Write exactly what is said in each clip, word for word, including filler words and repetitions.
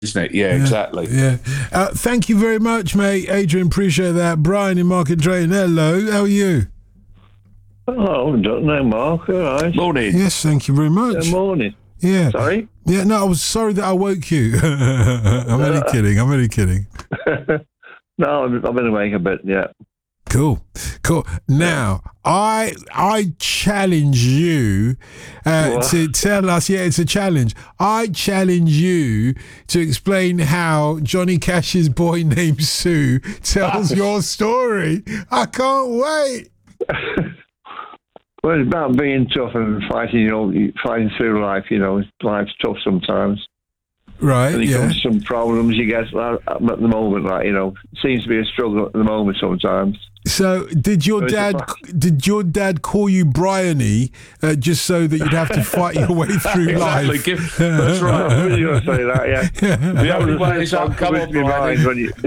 isn't it? Yeah, Yeah, exactly. Yeah. Uh, thank you very much, mate. Adrian, appreciate that. Brian in Market Drayton, hello. How are you? Oh, don't know, Mark. All right. Morning. Yes, thank you very much. Good morning. Yeah. Sorry? Yeah, no, I was sorry that I woke you. I'm only kidding. I'm only kidding. No, I've I've been awake a bit, yeah. Cool, cool. Now, I I challenge you uh, What? to tell us. Yeah, it's a challenge. I challenge you to explain how Johnny Cash's Boy Named Sue tells your story. I can't wait. Well, it's about being tough and fighting, you know, fighting through life, you know. Life's tough sometimes. Right. And it Yeah. comes to some problems you get like, at the moment, like, you know, it seems to be a struggle at the moment sometimes. So, did your It's a dad fact. did your dad call you Bryony uh, just so that you'd have to fight your way through Exactly. life? Give, That's right, I really going to say that, yeah. the only way is up. Come on, Brian. When you,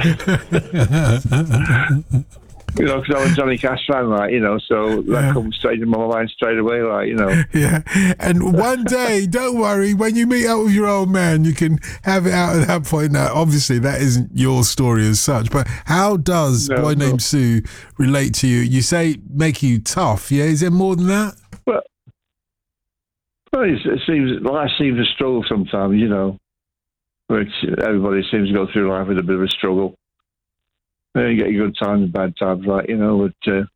you know, because I'm a Johnny Cash fan, like, you know, so that Yeah. comes straight in my mind straight away, like, you know. Yeah, and one day, don't worry, when you meet up with your old man, you can have it out at that point. Now, obviously, that isn't your story as such, but how does No, Boy no. Named Sue relate to you? You say make you tough, yeah? Is there more than that? Well, well it's, it seems life seems a struggle sometimes, you know. Which everybody seems to go through life with a bit of a struggle. You, know, you get your good times and bad times, like, you know. But uh,